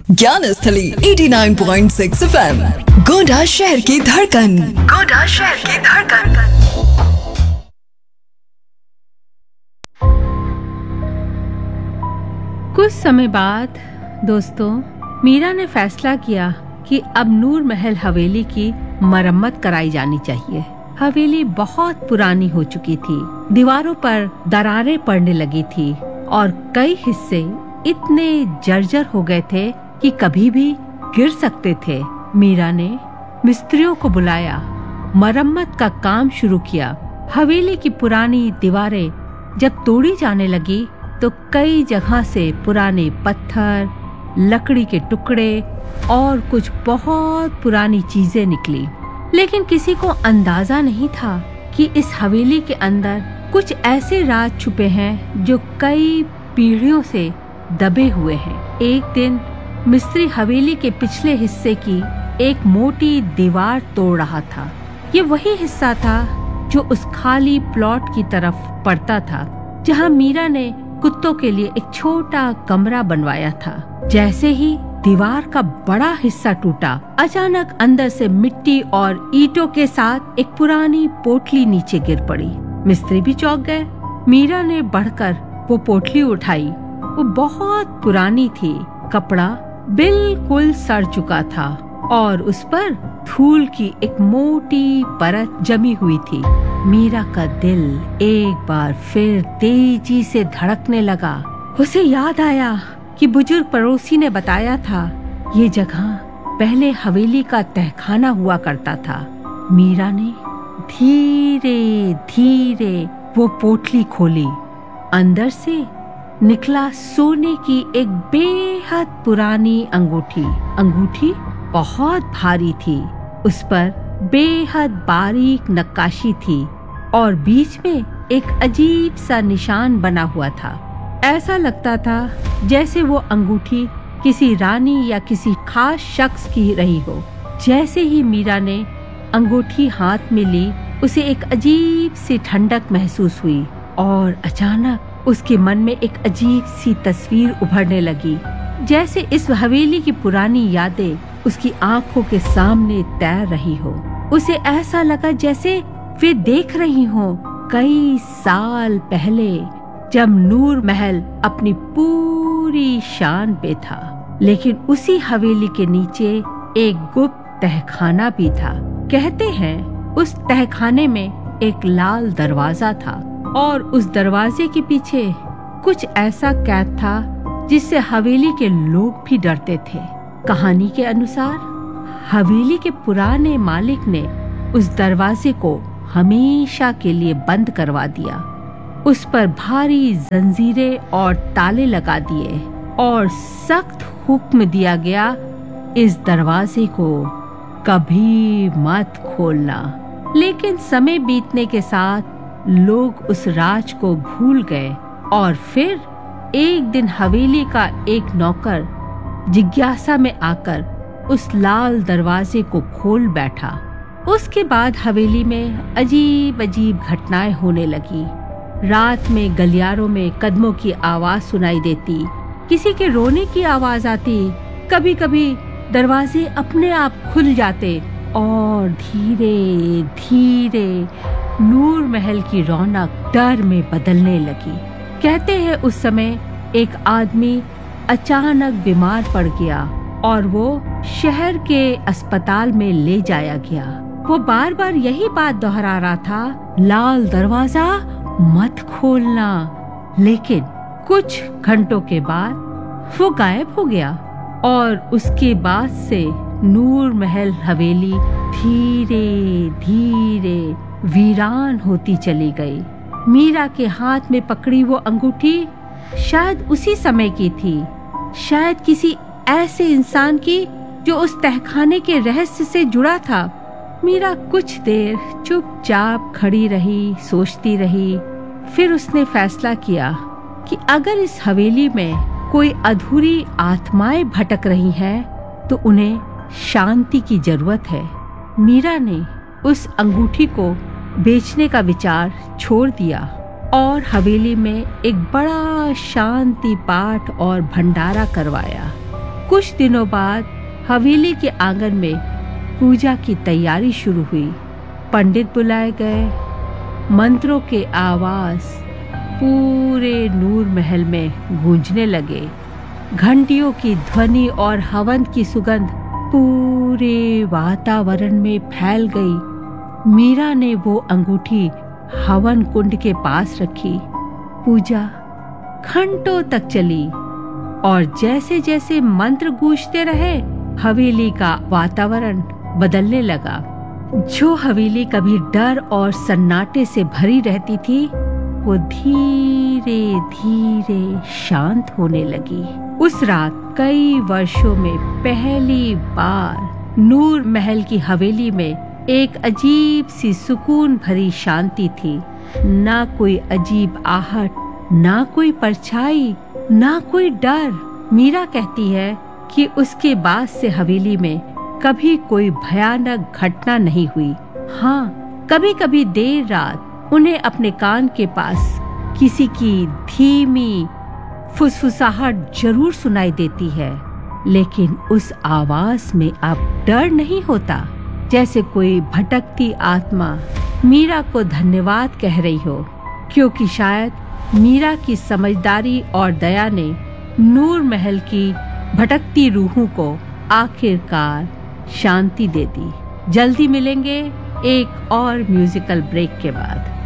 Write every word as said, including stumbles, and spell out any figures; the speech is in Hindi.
ज्ञान स्थली eighty nine point six F M, Gonda शहर की धड़कन। गोंडा शहर की धड़कन। कुछ समय बाद दोस्तों, मीरा ने फैसला किया कि अब नूर महल हवेली की मरम्मत कराई जानी चाहिए। हवेली बहुत पुरानी हो चुकी थी, दीवारों पर दरारें पड़ने लगी थी और कई हिस्से इतने जर्जर हो गए थे कि कभी भी गिर सकते थे। मीरा ने मिस्त्रियों को बुलाया, मरम्मत का काम शुरू किया। हवेली की पुरानी दीवारें जब तोड़ी जाने लगी तो कई जगह से पुराने पत्थर, लकड़ी के टुकड़े और कुछ बहुत पुरानी चीजें निकली। लेकिन किसी को अंदाजा नहीं था कि इस हवेली के अंदर कुछ ऐसे राज छुपे हैं जो कई पीढ़ियों से दबे हुए हैं। एक दिन मिस्त्री हवेली के पिछले हिस्से की एक मोटी दीवार तोड़ रहा था। ये वही हिस्सा था जो उस खाली प्लॉट की तरफ पड़ता था जहां मीरा ने कुत्तों के लिए एक छोटा कमरा बनवाया था। जैसे ही दीवार का बड़ा हिस्सा टूटा, अचानक अंदर से मिट्टी और ईंटों के साथ एक पुरानी पोटली नीचे गिर पड़ी। मिस्त्री भी चौंक गए। मीरा ने बढ़कर वो पोटली उठाई। वो बहुत पुरानी थी, कपड़ा बिल्कुल सड़ चुका था और उस पर धूल की एक मोटी परत जमी हुई थी। मीरा का दिल एक बार फिर तेजी से धड़कने लगा। उसे याद आया कि बुजुर्ग पड़ोसी ने बताया था ये जगह पहले हवेली का तहखाना हुआ करता था। मीरा ने धीरे धीरे वो पोटली खोली। अंदर से निकला सोने की एक बेहद पुरानी अंगूठी। अंगूठी बहुत भारी थी, उस पर बेहद बारीक नक्काशी थी और बीच में एक अजीब सा निशान बना हुआ था। ऐसा लगता था जैसे वो अंगूठी किसी रानी या किसी खास शख्स की रही हो। जैसे ही मीरा ने अंगूठी हाथ में ली, उसे एक अजीब सी ठंडक महसूस हुई और अचानक उसके मन में एक अजीब सी तस्वीर उभरने लगी, जैसे इस हवेली की पुरानी यादें उसकी आंखों के सामने तैर रही हो। उसे ऐसा लगा जैसे वे देख रही हो कई साल पहले, जब नूर महल अपनी पूरी शान पे था। लेकिन उसी हवेली के नीचे एक गुप्त तहखाना भी था। कहते हैं उस तहखाने में एक लाल दरवाजा था और उस दरवाजे के पीछे कुछ ऐसा कैद था जिससे हवेली के लोग भी डरते थे। कहानी के अनुसार हवेली के पुराने मालिक ने उस दरवाजे को हमेशा के लिए बंद करवा दिया। उस पर भारी जंजीरें और ताले लगा दिए और सख्त हुक्म दिया गया, इस दरवाजे को कभी मत खोलना। लेकिन समय बीतने के साथ लोग उस राज को भूल गए और फिर एक दिन हवेली का एक नौकर जिज्ञासा में आकर उस लाल दरवाजे को खोल बैठा। उसके बाद हवेली में अजीब अजीब घटनाएं होने लगी। रात में गलियारों में कदमों की आवाज सुनाई देती, किसी के रोने की आवाज आती, कभी कभी दरवाजे अपने आप खुल जाते और धीरे धीरे नूर महल की रौनक डर में बदलने लगी। कहते हैं उस समय एक आदमी अचानक बीमार पड़ गया और वो शहर के अस्पताल में ले जाया गया। वो बार बार यही बात दोहरा रहा था, लाल दरवाजा मत खोलना। लेकिन कुछ घंटों के बाद वो गायब हो गया और उसके बाद से नूर महल हवेली धीरे धीरे वीरान होती चली गई। मीरा के हाथ में पकड़ी वो अंगूठी शायद उसी समय की थी, शायद किसी ऐसे इंसान की जो उस तहखाने के रहस्य से जुड़ा था। मीरा कुछ देर चुपचाप खड़ी रही, सोचती रही। फिर उसने फैसला किया कि अगर इस हवेली में कोई अधूरी आत्माएं भटक रही हैं, तो उन्हें शांति की जरूरत है। मीरा ने उस अंगूठी को बेचने का विचार छोड़ दिया और हवेली में एक बड़ा शांति पाठ और भंडारा करवाया। कुछ दिनों बाद हवेली के आंगन में पूजा की तैयारी शुरू हुई। पंडित बुलाए गए। मंत्रों के आवाज पूरे नूर महल में गूंजने लगे। घंटियों की ध्वनि और हवन की सुगंध पूरे वातावरण में फैल गई। मीरा ने वो अंगूठी हवन कुंड के पास रखी। पूजा घंटों तक चली और जैसे जैसे मंत्र गूंजते रहे, हवेली का वातावरण बदलने लगा। जो हवेली कभी डर और सन्नाटे से भरी रहती थी, वो धीरे धीरे शांत होने लगी। उस रात कई वर्षों में पहली बार नूर महल की हवेली में एक अजीब सी सुकून भरी शांति थी। ना कोई अजीब आहट, ना कोई परछाई, ना कोई डर। मीरा कहती है कि उसके बाद से हवेली में कभी कोई भयानक घटना नहीं हुई। हाँ, कभी कभी देर रात उन्हें अपने कान के पास किसी की धीमी फुसफुसाहट जरूर सुनाई देती है, लेकिन उस आवाज में अब डर नहीं होता, जैसे कोई भटकती आत्मा मीरा को धन्यवाद कह रही हो, क्योंकि शायद मीरा की समझदारी और दया ने नूर महल की भटकती रूहों को आखिरकार शांति दे दी। जल्दी मिलेंगे एक और म्यूजिकल ब्रेक के बाद।